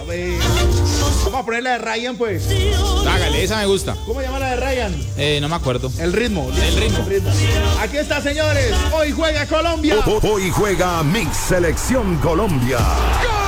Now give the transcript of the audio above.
Vamos a poner la de Ryan, pues. Hágale, esa me gusta. ¿Cómo se llama la de Ryan? No me acuerdo. El ritmo. El ritmo. Aquí está, señores. Hoy juega Colombia. Hoy juega Mix Selección Colombia.